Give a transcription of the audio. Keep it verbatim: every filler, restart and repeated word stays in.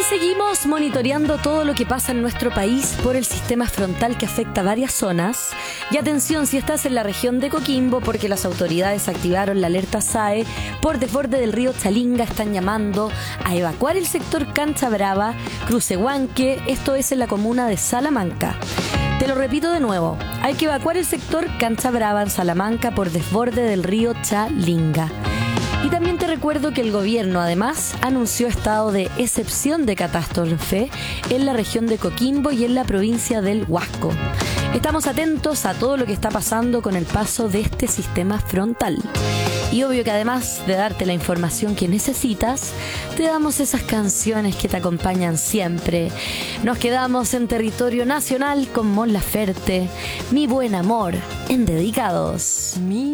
seguimos monitoreando todo lo que pasa en nuestro país por el sistema frontal que afecta varias zonas. Y atención si estás en la región de Coquimbo, porque las autoridades activaron la alerta S A E por desborde del río Chalinga. Están llamando a evacuar el sector Cancha Brava, Crucehuanque, esto es en la comuna de Salamanca. Te lo repito de nuevo, hay que evacuar el sector Cancha Brava en Salamanca por desborde del río Chalinga. Y también te recuerdo que el gobierno además anunció estado de excepción de catástrofe en la región de Coquimbo y en la provincia del Huasco. Estamos atentos a todo lo que está pasando con el paso de este sistema frontal. Y obvio que además de darte la información que necesitas, te damos esas canciones que te acompañan siempre. Nos quedamos en territorio nacional con Mon Laferte, Mi Buen Amor, en Dedicados. Mi